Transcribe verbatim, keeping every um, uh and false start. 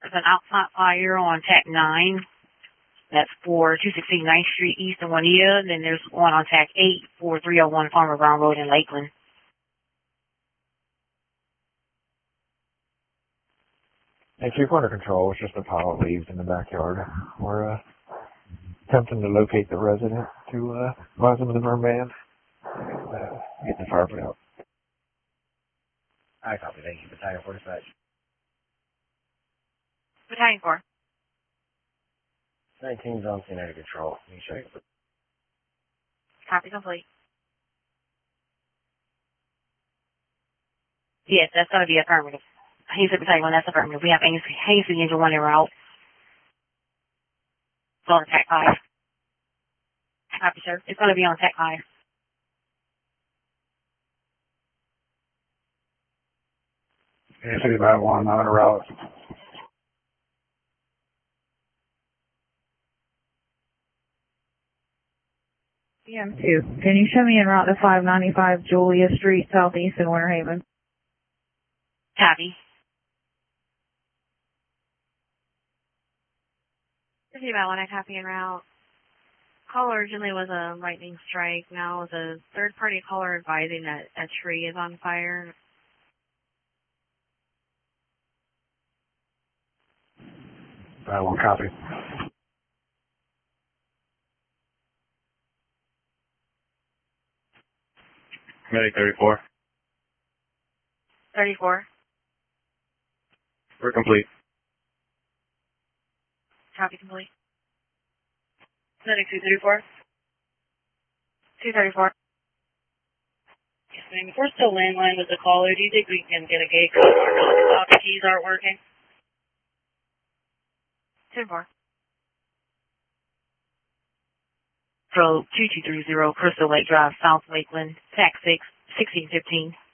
There's an outside fire on Tac nine. That's for two sixteen ninth Street East in Juanita. And then there's one on Tac eight for three oh one Farmer Brown Road in Lakeland. Hey, Chief, under control. It's just a pile of leaves in the backyard. We're uh, attempting to locate the resident to uh, advise them of the burn ban. Uh, get the fire put out. I copy. Thank you. Battalion four dispatch. Battalion four. nineteen's on scene under control. Can you check? Copy complete. Yes, that's going to be affirmative. He's at Battalion one, that's affirmative. We have Haynes City Engine one en route. It's on Tac five. Copy, sir. It's going to be on Tac five. Haynes City Battle one, not en route. B M two. Can you show me en route to five ninety-five Julia Street, Southeast in Winter Haven? Copy. City about one, I copy en route. Call originally was a lightning strike. Now is a third-party caller advising that a tree is on fire. Battle one, copy. Medic thirty-four. thirty-four. We're complete. Copy complete. Medic two thirty-four. two thirty-four. Yes, ma'am. If we're still landline with the caller, do you think we can get a gate code or not? The keys aren't working. ten four. Pro two two three zero, Crystal Lake Drive, South Lakeland, Tac six, sixteen fifteen.